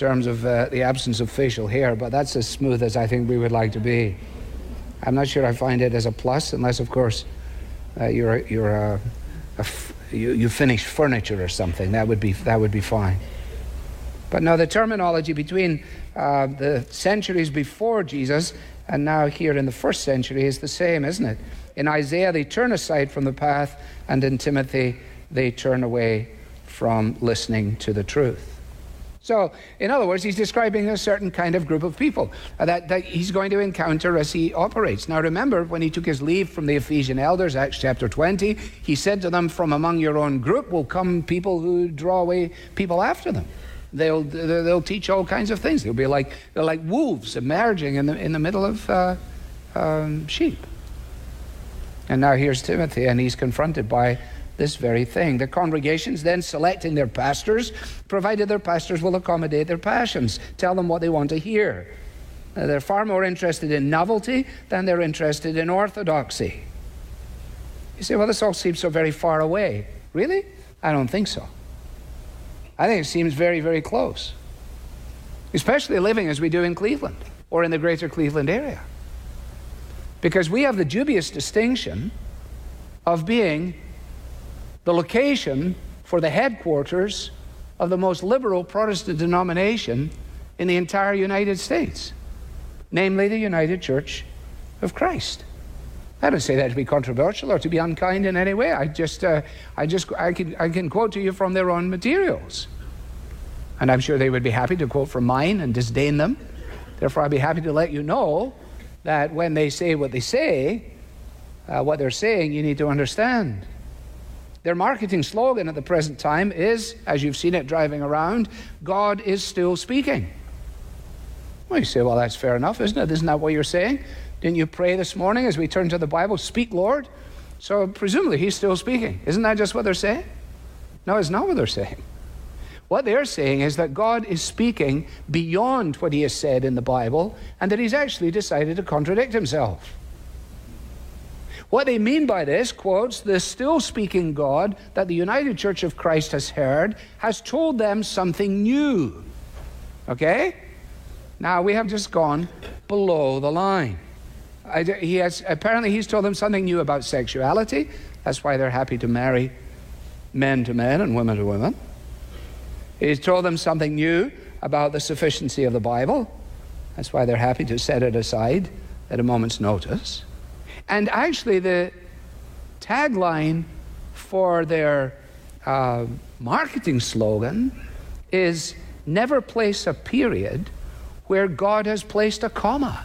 terms of the absence of facial hair, but that's as smooth as I think we would like to be. I'm not sure I find it as a plus, unless, of course, you finish furniture or something. That would be fine. But no, the terminology between the centuries before Jesus and now here in the first century is the same, isn't it? In Isaiah, they turn aside from the path, and in Timothy, they turn away from listening to the truth. So, in other words, he's describing a certain kind of group of people that he's going to encounter as he operates. Now, remember, when he took his leave from the Ephesian elders, Acts chapter 20, he said to them, from among your own group will come people who draw away people after them. They'll teach all kinds of things. They're like wolves emerging in the middle of sheep. And now here's Timothy, and he's confronted by this very thing. The congregations then selecting their pastors, provided their pastors will accommodate their passions, tell them what they want to hear. They're far more interested in novelty than they're interested in orthodoxy. You say, well, this all seems so very far away. Really? I don't think so. I think it seems very, very close, especially living as we do in Cleveland or in the greater Cleveland area. Because we have the dubious distinction of being the location for the headquarters of the most liberal Protestant denomination in the entire United States, namely the United Church of Christ. I don't say that to be controversial or to be unkind in any way. I can quote to you from their own materials. And I'm sure they would be happy to quote from mine and disdain them. Therefore, I'd be happy to let you know that when they say what they say, what they're saying, you need to understand. Their marketing slogan at the present time is, as you've seen it driving around, God is still speaking. Well, you say, well, that's fair enough, isn't it? Isn't that what you're saying? Didn't you pray this morning as we turn to the Bible, speak, Lord? So presumably he's still speaking. Isn't that just what they're saying? No, it's not what they're saying. What they're saying is that God is speaking beyond what he has said in the Bible, and that he's actually decided to contradict himself. What they mean by this, quotes, the still speaking God that the United Church of Christ has heard has told them something new. Okay? Now, we have just gone below the line. Apparently he's told them something new about sexuality. That's why they're happy to marry men to men and women to women. He's told them something new about the sufficiency of the Bible. That's why they're happy to set it aside at a moment's notice. And actually, the tagline for their marketing slogan is, never place a period where God has placed a comma.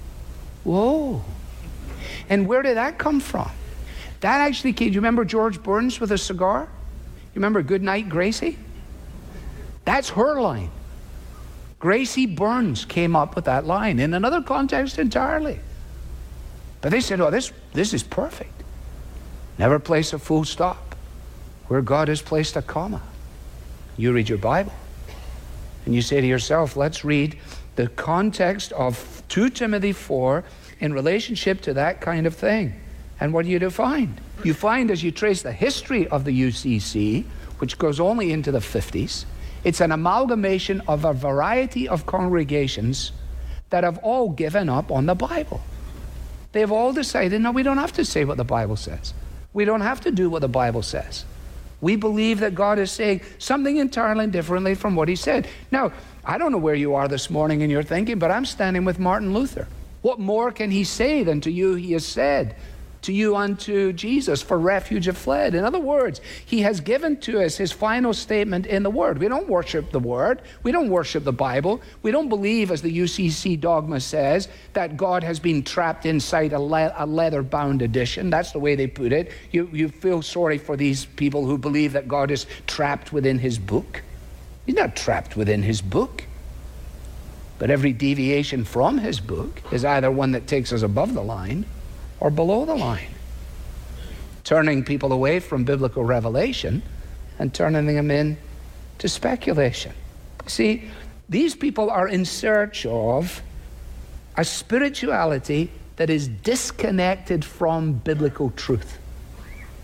Whoa. And where did that come from? That actually came, do you remember George Burns with a cigar? You remember Goodnight Gracie? That's her line. Gracie Burns came up with that line in another context entirely. But they said, oh, this is perfect. Never place a full stop where God has placed a comma. You read your Bible, and you say to yourself, let's read the context of 2 Timothy 4 in relationship to that kind of thing. And what do you find? You find, as you trace the history of the UCC, which goes only into the 50s, it's an amalgamation of a variety of congregations that have all given up on the Bible. They've all decided, no, we don't have to say what the Bible says. We don't have to do what the Bible says. We believe that God is saying something entirely differently from what he said. Now, I don't know where you are this morning in your thinking, but I'm standing with Martin Luther. What more can he say than to you he has said? To you unto Jesus for refuge have fled. In other words, he has given to us his final statement in the Word. We don't worship the Word. We don't worship the Bible. We don't believe, as the UCC dogma says, that God has been trapped inside a leather-bound edition. That's the way they put it. You feel sorry for these people who believe that God is trapped within his book. He's not trapped within his book. But every deviation from his book is either one that takes us above the line or below the line, turning people away from biblical revelation and turning them into speculation. See, these people are in search of a spirituality that is disconnected from biblical truth.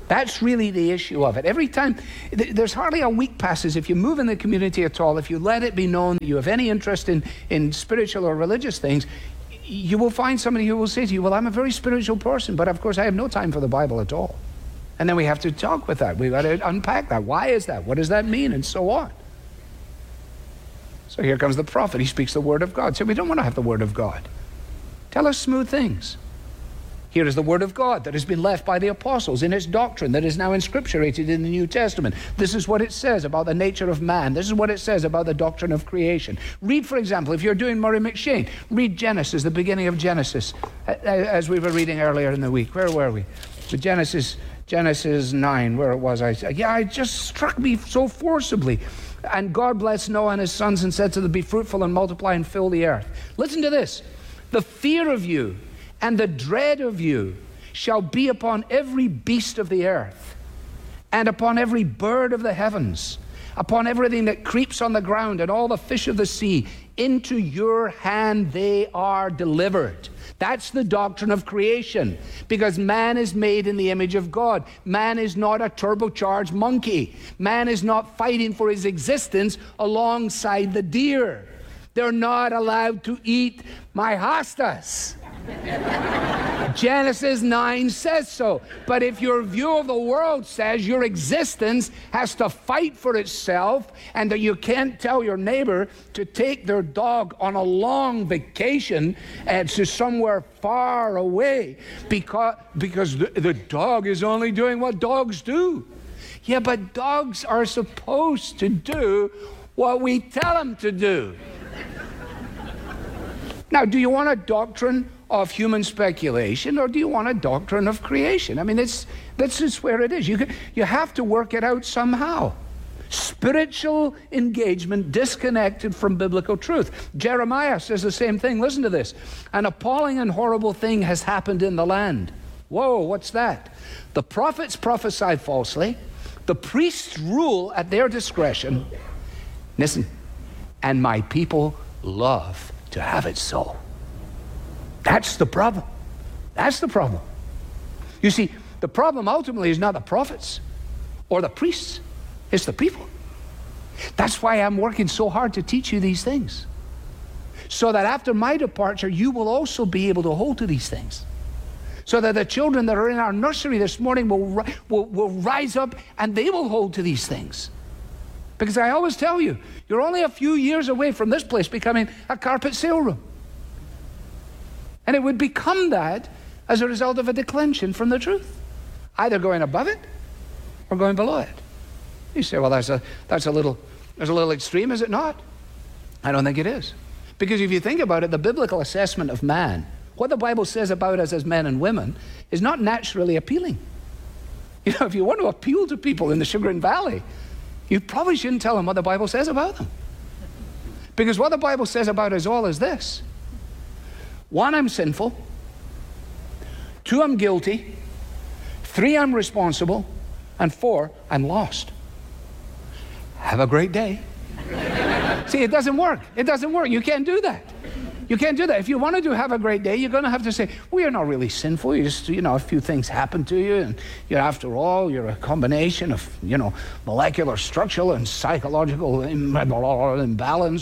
That's really the issue of it. Every time, there's hardly a week passes if you move in the community at all, if you let it be known that you have any interest in spiritual or religious things, you will find somebody who will say to you, well, I'm a very spiritual person, but of course I have no time for the Bible at all. And then we have to talk with that. We've got to unpack that. Why is that? What does that mean? And so on. So here comes the prophet. He speaks the word of God. So we don't want to have the word of God. Tell us smooth things. Here is the word of God that has been left by the apostles in its doctrine that is now inscripturated in the New Testament. This is what it says about the nature of man. This is what it says about the doctrine of creation. Read, for example, if you're doing Murray McShane, read Genesis, the beginning of Genesis, as we were reading earlier in the week. Where were we? Genesis 9, where was I? Yeah, it just struck me so forcibly. And God blessed Noah and his sons and said to them, be fruitful and multiply and fill the earth. Listen to this. The fear of you and the dread of you shall be upon every beast of the earth, and upon every bird of the heavens, upon everything that creeps on the ground, and all the fish of the sea. Into your hand they are delivered. That's the doctrine of creation, because man is made in the image of God. Man is not a turbocharged monkey. Man is not fighting for his existence alongside the deer. They're not allowed to eat my hostas. Genesis 9 says so. But if your view of the world says your existence has to fight for itself, and that you can't tell your neighbor to take their dog on a long vacation to somewhere far away because the dog is only doing what dogs do. Yeah, but dogs are supposed to do what we tell them to do. Now, do you want a doctrine of human speculation, or do you want a doctrine of creation? I mean, that's just where it is. You have to work it out somehow. Spiritual engagement disconnected from biblical truth. Jeremiah says the same thing. Listen to this. An appalling and horrible thing has happened in the land. Whoa, what's that? The prophets prophesy falsely. The priests rule at their discretion. Listen, and my people love to have it so. That's the problem. That's the problem. You see, the problem ultimately is not the prophets or the priests. It's the people. That's why I'm working so hard to teach you these things, so that after my departure, you will also be able to hold to these things. So that the children that are in our nursery this morning will rise up and they will hold to these things. Because I always tell you, you're only a few years away from this place becoming a carpet sale room. And it would become that as a result of a declension from the truth, either going above it or going below it. You say, well, there's a little extreme, is it not? I don't think it is. Because if you think about it, the biblical assessment of man, what the Bible says about us as men and women, is not naturally appealing. You know, if you want to appeal to people in the Chagrin Valley, you probably shouldn't tell them what the Bible says about them. Because what the Bible says about us all is this. 1, I'm sinful. 2, I'm guilty. 3, I'm responsible. And 4, I'm lost. Have a great day. See, it doesn't work. It doesn't work. You can't do that. You can't do that. If you want to have a great day, you're going to have to say, well, you're not really sinful. You just, a few things happen to you. And, after all, you're a combination of, molecular, structural, and psychological imbalance.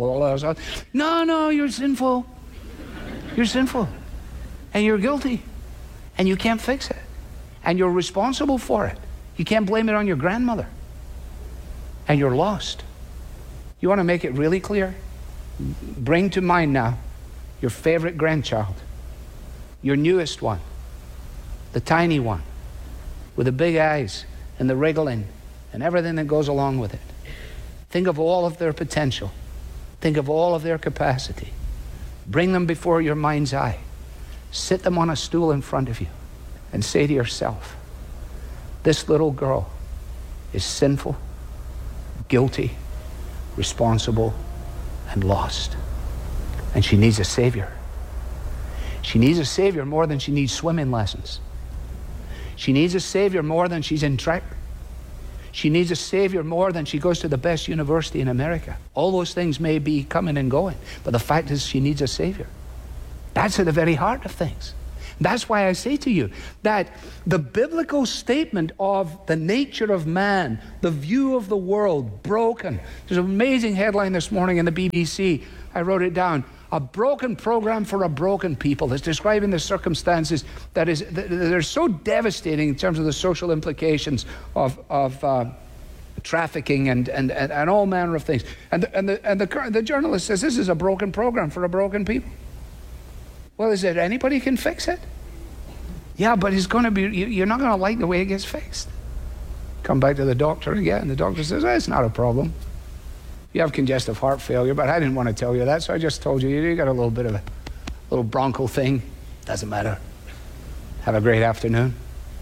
No, you're sinful. You're sinful. And you're guilty. And you can't fix it. And you're responsible for it. You can't blame it on your grandmother. And you're lost. You want to make it really clear? Bring to mind now your favorite grandchild, your newest one, the tiny one, with the big eyes and the wriggling and everything that goes along with it. Think of all of their potential. Think of all of their capacity. Bring them before your mind's eye. Sit them on a stool in front of you and say to yourself, this little girl is sinful, guilty, responsible, and lost. And she needs a Savior. She needs a Savior more than she needs swimming lessons. She needs a Savior more than she's in track. She needs a Savior more than she goes to the best university in America. All those things may be coming and going, but the fact is she needs a Savior. That's at the very heart of things. That's why I say to you that the biblical statement of the nature of man, the view of the world, broken. There's an amazing headline this morning in the BBC. I wrote it down. A broken program for a broken people. That's describing the circumstances that are so devastating in terms of the social implications of trafficking and all manner of things. And the journalist says this is a broken program for a broken people. Well, is it anybody can fix it? Yeah, but it's going to be, you're not going to like the way it gets fixed. Come back to the doctor again. The doctor says, it's not a problem. You have congestive heart failure, but I didn't want to tell you that, so I just told you, you got a little bit of a little bronchial thing. Doesn't matter. Have a great afternoon.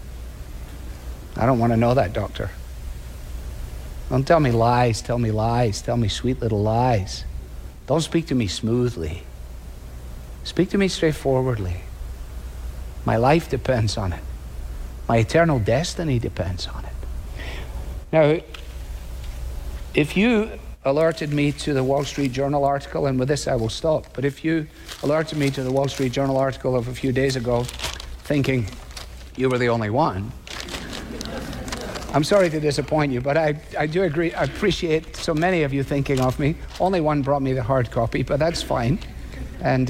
I don't want to know that, doctor. Don't tell me lies, tell me lies, tell me sweet little lies. Don't speak to me smoothly. Speak to me straightforwardly. My life depends on it. My eternal destiny depends on it. Now, if you alerted me to the Wall Street Journal article, and with this I will stop, but if you alerted me to the Wall Street Journal article of a few days ago, thinking you were the only one, I'm sorry to disappoint you, but I do agree. I appreciate so many of you thinking of me. Only one brought me the hard copy, but that's fine. And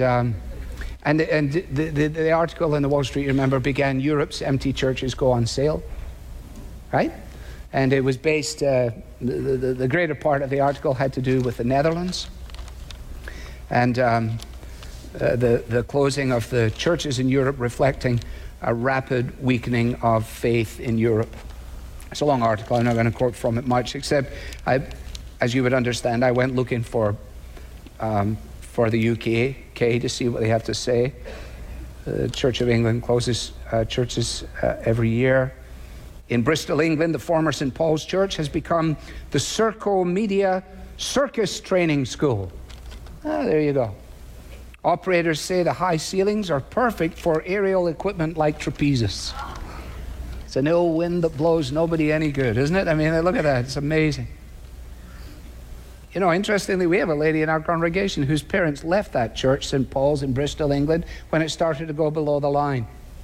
the article in the Wall Street, remember, began Europe's empty churches go on sale, right? And it was based, the greater part of the article had to do with the Netherlands and the closing of the churches in Europe, reflecting a rapid weakening of faith in Europe. It's a long article. I'm not going to quote from it much, except as you would understand, I went looking for the UK to see what they have to say. The Church of England closes churches every year. In Bristol, England, the former St. Paul's Church has become the Serco Media Circus Training School. There you go. Operators say the high ceilings are perfect for aerial equipment like trapezes. It's an ill wind that blows nobody any good, isn't it? I mean, look at that. It's amazing. You know, interestingly, we have a lady in our congregation whose parents left that church, St. Paul's in Bristol, England, when it started to go below the line.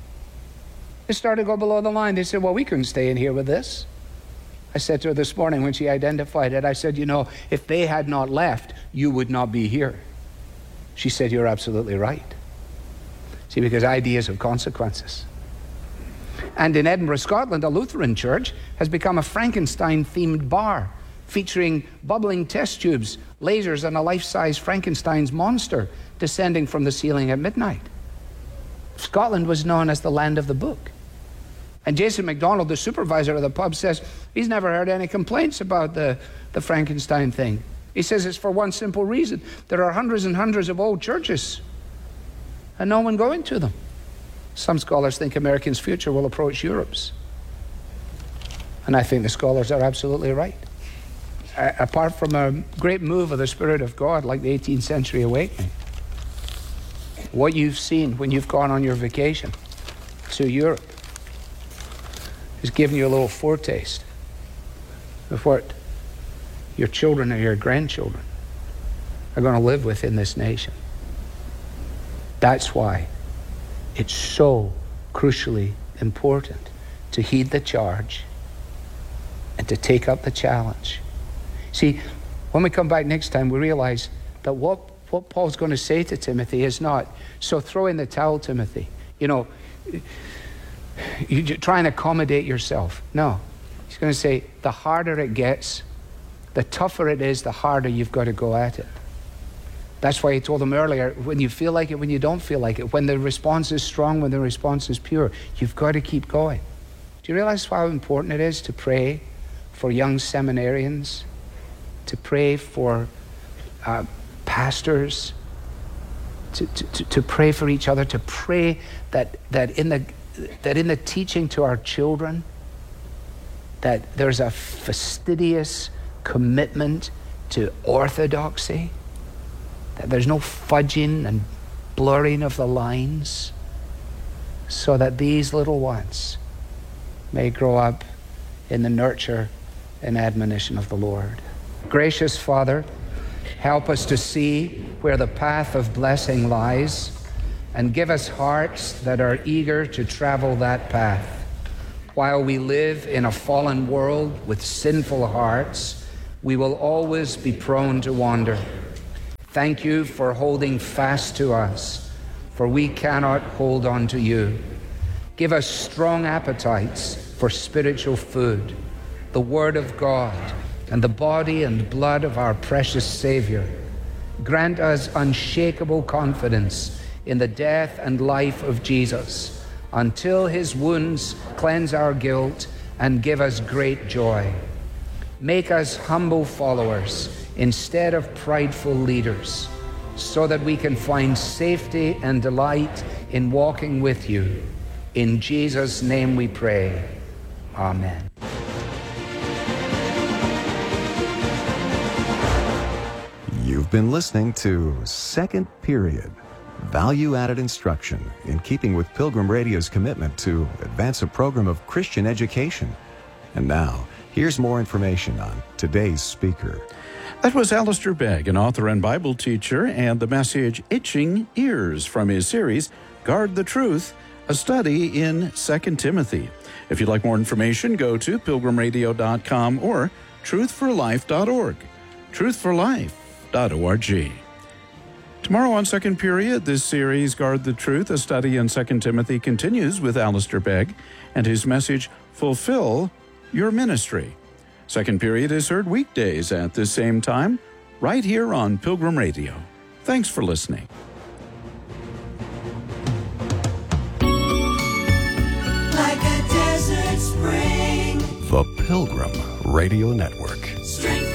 It started to go below the line. They said, well, we couldn't stay in here with this. I said to her this morning when she identified it, I said, you know, if they had not left, you would not be here. She said, you're absolutely right. See, because ideas have consequences. And in Edinburgh, Scotland, a Lutheran church has become a Frankenstein-themed bar, featuring bubbling test tubes, lasers, and a life-size Frankenstein's monster descending from the ceiling at midnight. Scotland was known as the land of the book. And Jason MacDonald, the supervisor of the pub, says he's never heard any complaints about the Frankenstein thing. He says it's for one simple reason. There are hundreds and hundreds of old churches and no one going to them. Some scholars think America's future will approach Europe's. And I think the scholars are absolutely right. Apart from a great move of the Spirit of God like the 18th century awakening, what you've seen when you've gone on your vacation to Europe has given you a little foretaste of what your children and your grandchildren are going to live with in this nation. That's why it's so crucially important to heed the charge and to take up the challenge. See, when we come back next time, we realize that what Paul's going to say to Timothy is not, so throw in the towel, Timothy. You know, you try and accommodate yourself. No. He's going to say, the harder it gets, the tougher it is, the harder you've got to go at it. That's why he told him earlier, when you feel like it, when you don't feel like it, when the response is strong, when the response is pure, you've got to keep going. Do you realize how important it is to pray for young seminarians, to pray for pastors, to pray for each other, to pray that in the teaching to our children, that there's a fastidious commitment to orthodoxy, that there's no fudging and blurring of the lines, so that these little ones may grow up in the nurture and admonition of the Lord. Gracious Father, help us to see where the path of blessing lies and give us hearts that are eager to travel that path. While we live in a fallen world with sinful hearts, we will always be prone to wander. Thank you for holding fast to us, for we cannot hold on to you. Give us strong appetites for spiritual food, the Word of God, and the body and blood of our precious Savior. Grant us unshakable confidence in the death and life of Jesus, until his wounds cleanse our guilt and give us great joy. Make us humble followers instead of prideful leaders, so that we can find safety and delight in walking with you. In Jesus' name we pray. Amen. You've been listening to Second Period, value-added instruction in keeping with Pilgrim Radio's commitment to advance a program of Christian education. And now, here's more information on today's speaker. That was Alistair Begg, an author and Bible teacher, and the message Itching Ears from his series, Guard the Truth, a study in 2 Timothy. If you'd like more information, go to pilgrimradio.com or truthforlife.org. Truthforlife.org. Tomorrow on Second Period, this series, Guard the Truth, a study in 2 Timothy, continues with Alistair Begg and his message, Fulfill Your Ministry. Second Period is heard weekdays at the same time, right here on Pilgrim Radio. Thanks for listening. Like a desert spring. The Pilgrim Radio Network.